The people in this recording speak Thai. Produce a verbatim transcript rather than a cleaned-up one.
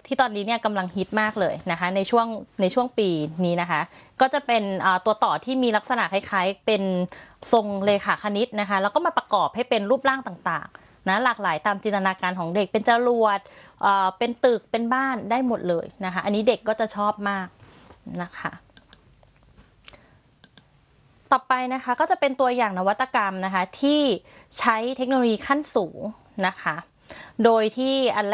ที่ตอนนี้เนี่ยกำลังฮิตมากเลยนะคะในช่วงในช่วงปีนี้นะคะก็จะเป็นตัวต่อที่มีลักษณะคล้ายๆเป็นทรงเลขาคณิตนะคะแล้วก็มาประกอบให้เป็นรูปร่างต่างๆนะหลากหลายตามจินตนาการของเด็กเป็นจรวดเป็นตึกเป็นบ้านได้หมดเลยนะคะอันนี้เด็กก็จะชอบมากนะคะต่อไปนะคะก็จะเป็นตัวอย่างนวัตกรรมนะคะที่ใช้เทคโนโลยีขั้นสูงนะคะโดยที่อัน